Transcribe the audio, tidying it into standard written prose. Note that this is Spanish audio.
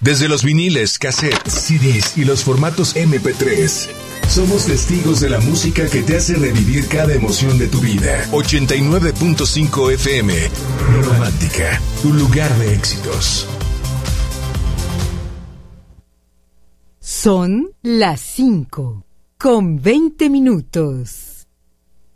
Desde los viniles, cassettes, CDs y los formatos MP3. Somos testigos de la música que te hace revivir cada emoción de tu vida. 89.5 FM. Romántica, tu lugar de éxitos. Son las 5:20.